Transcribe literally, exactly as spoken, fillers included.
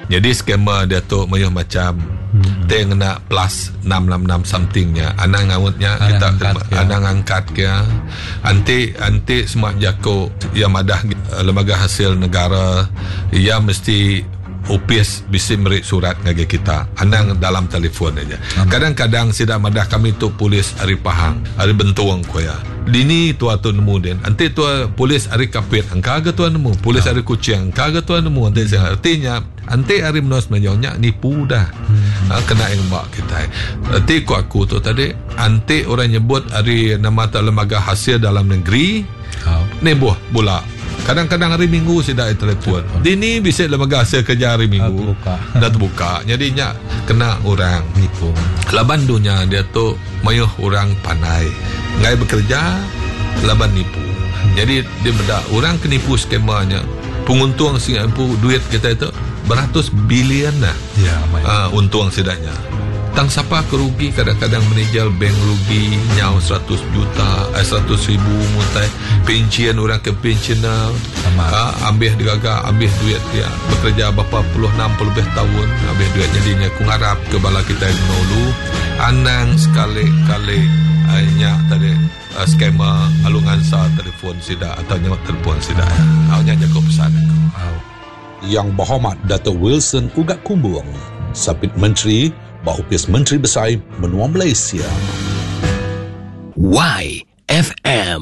Jadi skema dia tu mayuh macam hmm. dia kena plus enam enam enam somethingnya. Anang ngawutnya kita anang angkat ke. Anti anti semak jako yang madah lembaga hasil negara ia mesti upis bisa beri surat ngagi kita. Anang dalam telefon aja. Kadang-kadang sidak madah kami tu polis ari Pahang, ari Bentuang koya. Dini tua tu nemu den. Anti tua polis ari Kapit, angka ga tua nemu. Polis ari Kuching, angka ga tua nemu. Anti saya artinya anti ari menos menyonya nipu dah. Hmm. Ha, kena yang mak kita. Anti ku aku tu tadi, anti orang nyebut ari nama lembaga hasil dalam negeri. Oh. Ni buah bola. Kadang-kadang hari Minggu saya dah telefon. Dini bisa lembaga hasil kerja hari Minggu. Dah terbuka. Jadinya kena orang nipu. Laban dunia dia tu mayuh orang pandai. Ngai bekerja laban nipu. Jadi dia benda orang kenipu skemanya. Penguntung Singapura duit kita itu beratus bilion lah. Ya, uh, untung sedaknya. Tang siapa kerugi kadang-kadang menijal bank rugi nyau seratus juta eh seratus ribu mutai pensiun orang ke pensional ha, ambil digagak ambil duit dia bekerja berapa puluh enam puluh lebih tahun ambil duit jadinya ku ngarap ke bala kita dulu anang sekali-kali hanya tadi uh, skema alungan sa telefon sida atau nyawa telefon sida awnya jago pesan Yang Berhormat Dato' Wilson Ugat Kumbung Sapit Menteri Bahupis Menteri Besar Menua Malaysia Y F M